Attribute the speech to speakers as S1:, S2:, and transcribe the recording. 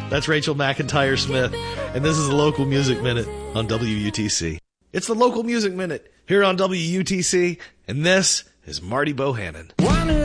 S1: That's Rachel McIntyre Smith, and this is the Local Music Minute on WUTC. It's the Local Music Minute here on WUTC, and this is Marty Bohannon.